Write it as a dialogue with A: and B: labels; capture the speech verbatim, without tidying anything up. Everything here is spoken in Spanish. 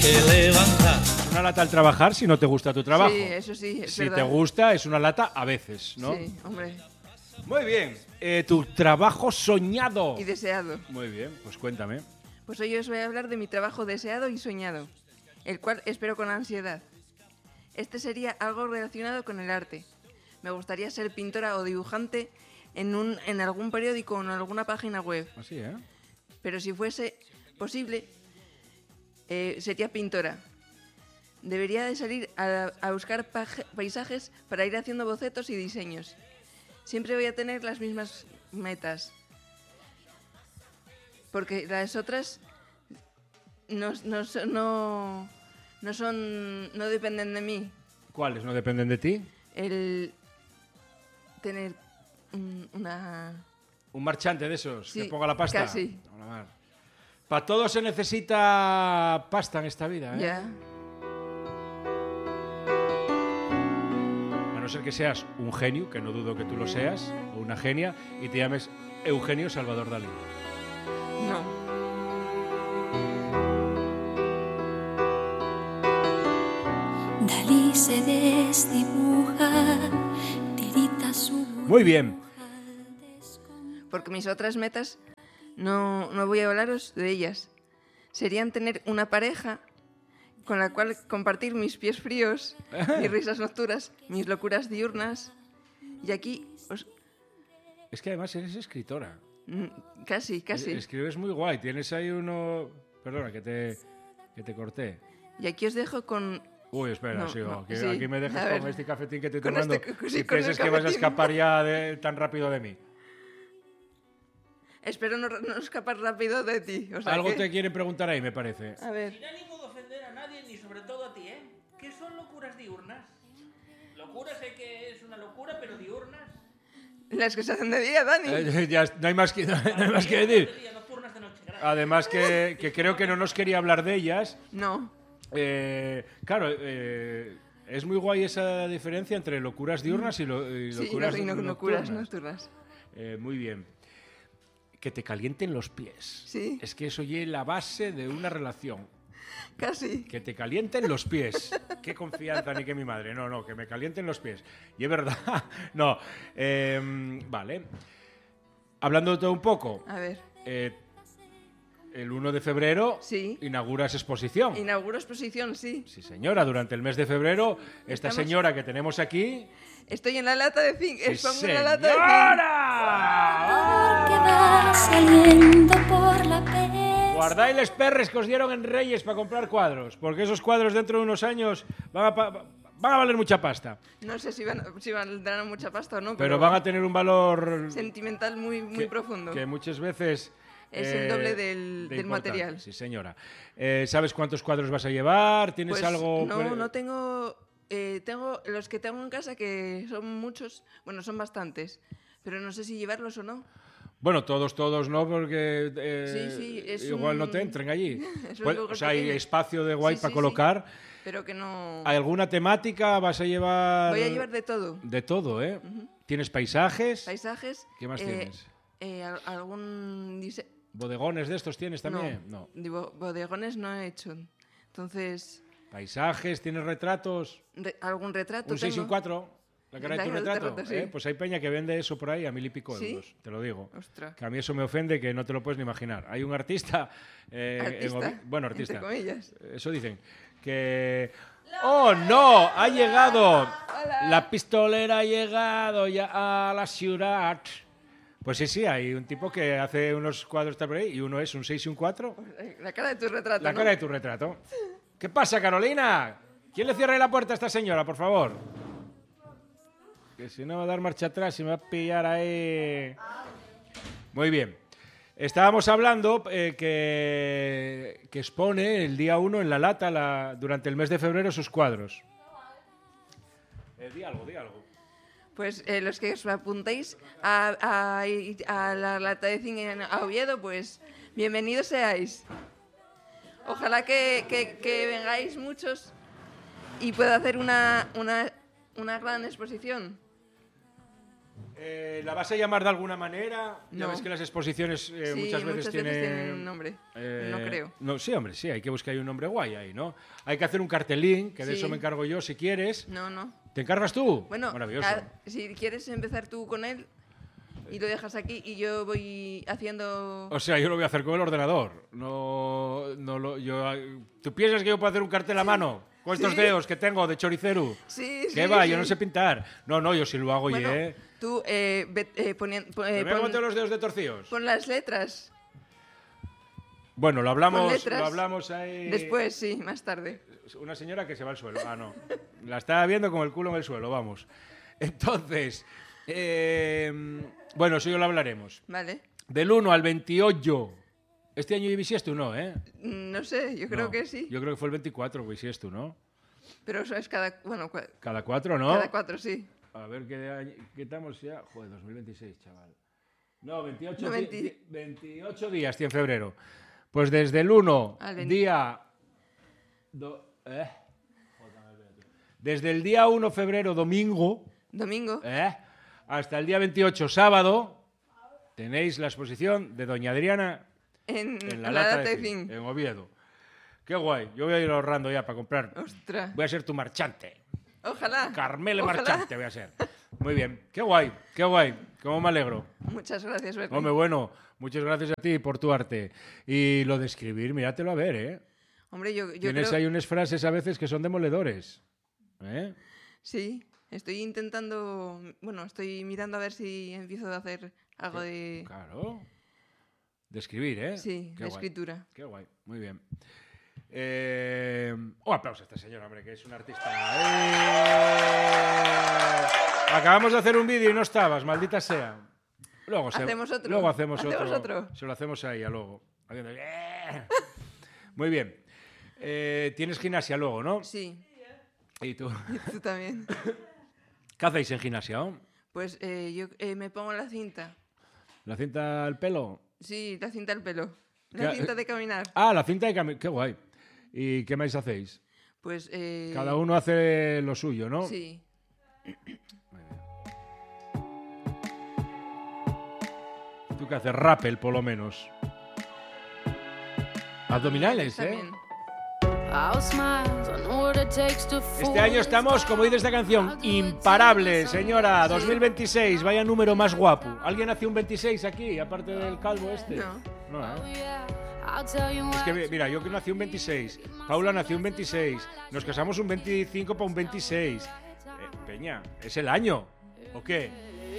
A: que levantar.
B: Es una lata al trabajar si no te gusta tu trabajo.
C: Sí, eso sí, es
B: Si
C: verdad.
B: te gusta, es una lata a veces, ¿no?
C: Sí, hombre.
B: Muy bien. Eh, tu trabajo soñado.
C: Y deseado.
B: Muy bien, pues cuéntame.
C: Pues hoy os voy a hablar de mi trabajo deseado y soñado, el cual espero con ansiedad. Este sería algo relacionado con el arte. Me gustaría ser pintora o dibujante en, un, en algún periódico o en alguna página web.
B: Así, ¿eh?
C: Pero si fuese posible, eh, sería pintora. Debería de salir a, a buscar paje- paisajes para ir haciendo bocetos y diseños. Siempre voy a tener las mismas metas. Porque las otras no, no, son- no, no son, no dependen de mí.
B: ¿Cuáles no dependen de ti?
C: El tener un- una...
B: Un marchante de esos
C: Sí,
B: que ponga la pasta.
C: casi.
B: Para todo se necesita pasta en esta vida, ¿eh?
C: Ya.
B: A no ser que seas un genio, que no dudo que tú lo seas, o una genia, y te llames Eugenio Salvador Dalí.
C: No.
D: Dalí se desdibuja, tirita su...
B: Muy bien.
C: Porque mis otras metas, no, no voy a hablaros de ellas. Serían tener una pareja con la cual compartir mis pies fríos, mis risas nocturnas, mis locuras diurnas. Y aquí, os-
B: Es que además eres escritora.
C: mm, casi, casi.
B: Escribes muy guay. Tienes ahí uno... Perdona, que te, que te corté.
C: Y aquí os dejo con...
B: Uy, espera,
C: No,
B: sigo.
C: no,
B: que
C: sí.
B: aquí me dejas
C: A
B: con
C: ver.
B: este cafetín que estoy
C: Con
B: tomando.
C: este- sí,
B: y
C: con el
B: piensas que vas a
C: cafetín.
B: escapar ya de- tan rápido de mí.
C: Espero no, no escapar rápido de ti. O sea
B: Algo
C: que-
B: te quieren preguntar ahí, me parece.
C: A ver.
E: Sin ánimo de ofender a nadie, ni sobre todo a ti, ¿eh? ¿Qué son locuras diurnas? Locuras sé que es una locura, pero diurnas.
C: Las que se hacen de día, Dani.
B: Eh, ya, no hay más que, no hay más que decir.
E: De día, nocturnas de noche, gracias.
B: Además que, que creo que no nos quería hablar de ellas.
C: No.
B: Eh, claro, eh, es muy guay esa diferencia entre locuras diurnas y, lo- y
C: Sí,
B: locuras
C: no, y no-
B: nocturnas.
C: locuras nocturnas.
B: Eh, muy bien. Que te calienten los pies.
C: Sí.
B: Es que eso es la base de una relación.
C: Casi.
B: Que te calienten los pies. Qué confianza, ni que mi madre. No, no, que me calienten los pies. Y es verdad. No. eh, vale. Hablando de todo un poco.
C: A ver.
B: eh, el uno de febrero
C: Sí.
B: inauguras exposición.
C: Inauguro exposición, sí.
B: Sí, señora. Durante el mes de febrero, esta
C: Estamos-
B: señora que tenemos aquí...
C: Estoy en la lata de zinc.
B: ¡Sí,
C: Expongo en la lata de zinc.
B: señora!
D: Que va saliendo por la pez.
B: Guardáis los perres que os dieron en Reyes para comprar cuadros, porque esos cuadros dentro de unos años van a, pa- van a valer mucha pasta,
C: No sé si van, si valdrán mucha pasta o no,
B: pero van a tener un valor
C: sentimental muy, muy
B: que,
C: profundo.
B: que muchas veces...
C: Es el doble del- del
B: importante.
C: material.
B: Sí, señora. Eh, ¿Sabes cuántos cuadros vas a llevar? ¿Tienes
C: Pues
B: algo...?
C: no,
B: pre-
C: no tengo, eh, tengo los que tengo en casa, que son muchos, bueno, son bastantes, pero no sé si llevarlos o no.
B: Bueno, todos, todos no, porque eh,
C: Sí, sí, es
B: igual
C: un-
B: no te entren allí.
C: Es un
B: Pues,
C: lugar
B: o sea, hay
C: pequeño.
B: espacio de guay
C: Sí,
B: para
C: sí,
B: colocar.
C: sí, pero que no...
B: ¿Hay alguna temática? ¿Vas a llevar...?
C: Voy a llevar de todo.
B: De todo, ¿eh? ¿Tienes paisajes?
C: Paisajes.
B: ¿Qué más
C: eh,
B: tienes?
C: eh, al- algún dise-
B: ¿Bodegones de estos tienes también?
C: No, digo, bodegones no he hecho. Entonces,
B: ¿Paisajes? ¿Tienes retratos?
C: re- algún retrato
B: ¿Un seis y un
C: tengo.
B: cuatro? ¿La cara de
C: La
B: tu
C: cara del
B: retrato?
C: retrato, sí.
B: ¿Eh? Pues hay peña que vende eso por ahí a mil y pico
C: ¿Sí?
B: euros, te lo digo.
C: Ostras.
B: Que a mí eso me ofende que no te lo puedes ni imaginar. Hay un artista... eh, en
C: Artista,
B: Ovi- bueno, artista.
C: entre comillas.
B: Eso dicen. Que... ¡Oh, no! ¡Ha llegado! La pistolera ha llegado ya a la ciudad. Pues sí, sí, hay un tipo que hace unos cuadros tal por ahí y uno es un seis y un cuatro.
C: La cara de tu retrato,
B: La
C: ¿no?
B: cara de tu retrato. ¿Qué pasa, Carolina? ¿Quién le cierra ahí la puerta a esta señora, por favor? Que si no va a dar marcha atrás y me va a pillar ahí. Muy bien. Estábamos hablando eh, que, que expone el día uno en La Lata la- durante el mes de febrero sus cuadros. Eh, di algo, di algo.
C: Pues eh, los que os apuntéis a, a- a la lata de zinc en a Oviedo, pues bienvenidos seáis. Ojalá que, que- que vengáis muchos y pueda hacer una, una, una gran exposición.
B: Eh, ¿La vas a llamar de alguna manera? Ya
C: No.
B: ves que las exposiciones eh,
C: Sí,
B: muchas veces tienen...
C: tienen un nombre.
B: eh,
C: No creo.
B: No, sí, hombre, sí, hay que buscar ahí un nombre guay ahí, ¿no? Hay que hacer un cartelín, que de
C: Sí.
B: eso me encargo yo si quieres.
C: No, no.
B: ¿Te encargas tú?
C: Bueno,
B: Maravilloso.
C: a- si quieres empezar tú con él y lo dejas aquí y yo voy haciendo...
B: O sea, yo lo voy a hacer con el ordenador. No, no lo, yo, ¿tú piensas que yo puedo hacer un cartel a mano? Con estos
C: Sí.
B: dedos que tengo de choriceru.
C: Sí, sí.
B: ¿Qué va?
C: sí.
B: Yo no sé pintar. No, no, yo sí lo hago,
C: Bueno,
B: ¿eh?
C: tú eh, ve- eh, ponien- po- eh,
B: ¿Me veo
C: pon,
B: con los dedos de torcidos?
C: pon las letras.
B: Bueno, lo
C: Pon
B: hablamos,
C: letras.
B: lo hablamos ahí...
C: Después, sí, más tarde.
B: Una señora que se va al suelo. Ah, no. La estaba viendo con el culo en el suelo, vamos. Entonces, eh, bueno, eso yo lo hablaremos.
C: Vale.
B: Del uno al veintiocho. Este año hay bisiesto, ¿no? ¿eh?
C: No sé, yo creo
B: No,
C: que sí.
B: Yo creo que fue el veinticuatro bisiesto, ¿no?
C: Pero eso es cada... Bueno, cua-
B: Cada cuatro, ¿no?
C: cada cuatro, sí.
B: A ver qué, año- qué estamos ya. Joder, dos mil veintiséis, chaval. No, veintiocho,
C: No,
B: di-
C: veinti-
B: di- veintiocho días tiene en febrero. Pues desde el uno,
C: Al veinte.
B: día... do- eh. Desde el día uno de febrero, domingo,
C: Domingo.
B: ¿eh? hasta el día veintiocho, sábado, tenéis la exposición de Doña Adriana
C: En,
B: en la,
C: en
B: lata,
C: lata
B: de
C: de
B: zinc,
C: zinc.
B: en Oviedo. Qué guay. Yo voy a ir ahorrando ya para comprar.
C: Ostras.
B: Voy a ser tu marchante.
C: Ojalá.
B: Carmele
C: Ojalá.
B: Marchante voy a ser. Muy bien. Qué guay, qué guay. Cómo me alegro.
C: Muchas gracias, Bernie.
B: Hombre, bueno, muchas gracias a ti por tu arte. Y lo de escribir, míratelo a ver, ¿eh?
C: Hombre, yo, yo
B: Tienes
C: creo...
B: ahí unas frases a veces que son demoledores. ¿Eh?
C: Sí, estoy intentando... Bueno, estoy mirando a ver si empiezo a hacer algo de...
B: Claro. De escribir, ¿eh?
C: Sí,
B: Qué
C: de
B: guay.
C: escritura.
B: Qué guay. Muy bien. Eh... Un aplauso a esta señora, hombre, que es una artista. ¡Eh! Acabamos de hacer un vídeo y no estabas, maldita sea. Luego se-
C: Hacemos otro.
B: Luego hacemos,
C: Hacemos
B: otro.
C: otro.
B: Se lo hacemos a ella luego. Haciendo- ¡Eh! Muy bien. Eh, Tienes gimnasia luego, ¿no?
C: Sí,
B: ¿Y tú?
C: y tú también.
B: ¿Qué hacéis en gimnasia? oh?
C: Pues eh, yo eh, me pongo la cinta.
B: ¿La cinta al pelo?
C: Sí, la cinta al pelo. La
B: ¿Qué-
C: cinta de caminar.
B: Ah, la cinta de caminar. Qué guay. ¿Y qué más hacéis?
C: Pues... eh,
B: Cada uno hace lo suyo, ¿no?
C: Sí.
B: Tú que haces rappel, por lo menos. Abdominales, ¿eh?
C: También.
B: Este año estamos, como dice esta canción, imparable, señora. dos mil veintiséis, vaya número más guapo. ¿Alguien hace un veintiséis aquí, aparte del calvo este?
C: No.
B: No, ¿eh? Es que, mira, yo que nací un veintiséis, Paula nació un veintiséis, nos casamos un veinticinco para un veintiséis. Eh, Peña, ¿es el año? ¿O qué?